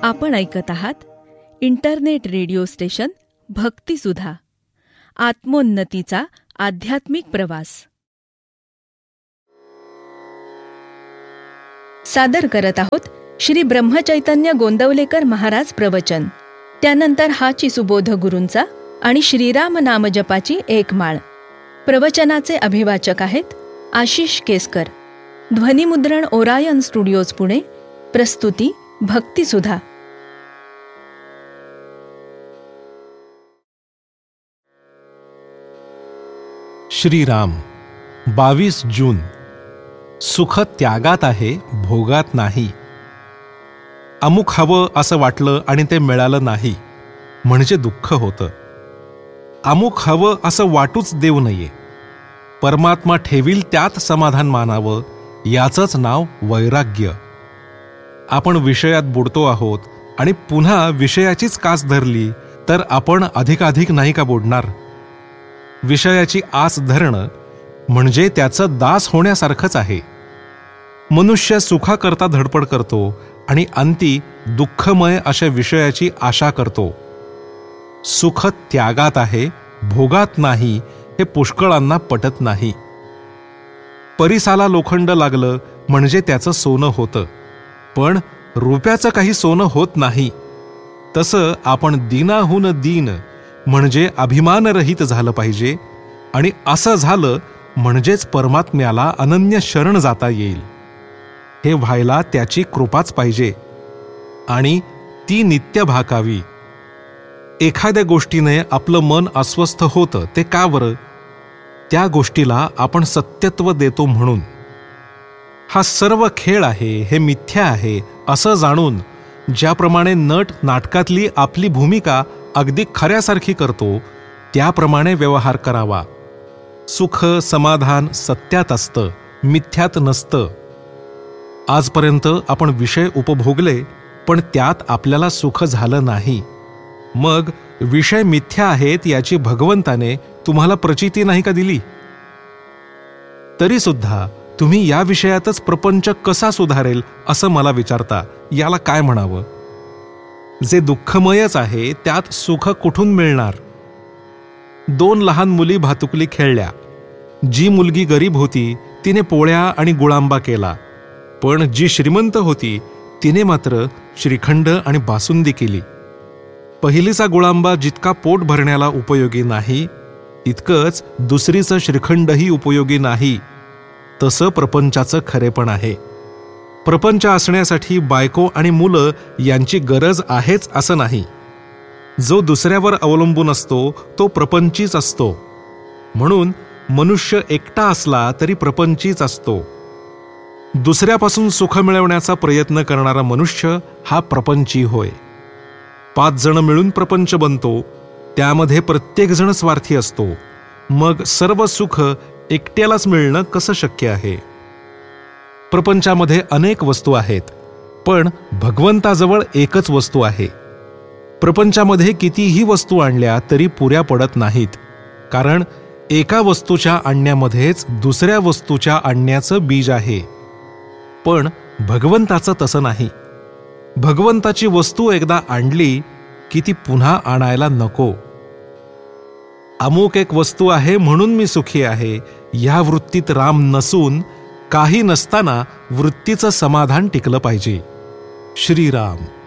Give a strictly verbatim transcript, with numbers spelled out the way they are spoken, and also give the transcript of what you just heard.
आपण ऐकत आहात इंटरनेट रेडिओ स्टेशन भक्तिसुधा, आत्मोन्नतीचा आध्यात्मिक प्रवास. सादर करत आहोत श्री ब्रह्मचैतन्य गोंदवलेकर महाराज प्रवचन. त्यानंतर हाची सुबोध गुरूंचा आणि श्रीराम नामजपाची एक माळ. प्रवचनाचे अभिवाचक आहेत आशिष केसकर. ध्वनिमुद्रण ओरायन स्टुडिओज पुणे. प्रस्तुती भक्तिसुधा. श्रीराम. बावीस जून. सुख त्यागात आहे, भोगात नाही. अमुक हवं असं वाटलं आणि ते मिळालं नाही म्हणजे दुःख होतं. अमुक हवं असं वाटूच देऊ नये. परमात्मा ठेवील त्यात समाधान मानावं, याचंच नाव वैराग्य. आपण विषयात बुडतो आहोत आणि पुन्हा विषयाचीच कास धरली तर आपण अधिकाधिक नाही का बुडणार? विषयाची आस धरणं म्हणजे त्याचं दास होण्यासारखंच आहे. मनुष्य सुखाकरता धडपड करतो आणि अंती दुःखमय अशा विषयाची आशा करतो. सुख त्यागात आहे, भोगात नाही हे पुष्कळांना पटत नाही. परिसाला लोखंड लागलं म्हणजे त्याचं सोनं होतं, पण रुपयाचं काही सोनं होत नाही. तसं आपण दीनाहून दीन म्हणजे अभिमानरहित झालं पाहिजे, आणि असं झालं म्हणजेच परमात्म्याला अनन्य शरण जाता येईल. हे व्हायला त्याची कृपाच पाहिजे आणि ती नित्य भाकावी. एखाद्या गोष्टीने आपलं मन अस्वस्थ होतं ते का बरं? त्या गोष्टीला आपण सत्यत्व देतो म्हणून. हा सर्व खेळ आहे, हे मिथ्या आहे असं जाणून ज्याप्रमाणे नट नाटकातली आपली भूमिका अगदी खऱ्यासारखी करतो त्याप्रमाणे व्यवहार करावा. सुख समाधान सत्यात असतं, मिथ्यात नसतं. आजपर्यंत आपण विषय उपभोगले पण त्यात आपल्याला सुख झालं नाही. मग विषय मिथ्या आहेत याची भगवंताने तुम्हाला प्रचिती नाही का दिली? तरी सुद्धा तुम्ही या विषयातच प्रपंच कसा सुधारेल असं मला विचारता. याला काय म्हणावं? जे दुःखमयच आहे त्यात सुख कुठून मिळणार? दोन लहान मुली भातुकली खेळल्या. जी मुलगी गरीब होती तिने पोळ्या आणि गुळांबा केला, पण जी श्रीमंत होती तिने मात्र श्रीखंड आणि बासुंदी केली. पहिलीचा गुळांबा जितका पोट भरण्याला उपयोगी नाही तितकंच दुसरीचं श्रीखंडही उपयोगी नाही. तसं प्रपंचाचं खरेपण आहे. प्रपंच असण्यासाठी बायको आणि मुलं यांची गरज आहेच असं नाही. जो दुसऱ्यावर अवलंबून असतो तो प्रपंचीच असतो. म्हणून मनुष्य एकटा असला तरी प्रपंचीच असतो. दुसऱ्यापासून सुख मिळवण्याचा प्रयत्न करणारा मनुष्य हा प्रपंची होय. पाच जण मिळून प्रपंच बनतो, त्यामध्ये प्रत्येक जण स्वार्थी असतो. मग सर्व सुख एकट्यालाच मिळणं कसं शक्य आहे? प्रपंचामध्ये अनेक वस्तू आहेत, पण भगवंताजवळ एकच वस्तू आहे. प्रपंचामध्ये कितीही वस्तू आणल्या तरी पुऱ्या पडत नाहीत, कारण एका वस्तूच्या आणण्यामध्येच दुसऱ्या वस्तूच्या आणण्याचं बीज आहे. पण भगवंताचं तसं नाही. भगवंताची वस्तू एकदा आणली की ती पुन्हा आणायला नको. अमुक एक वस्तू आहे म्हणून मी सुखी आहे या वृत्तीत राम नसून काही नसताना वृत्तीचं समाधान टिकलं पाहिजे. श्रीराम.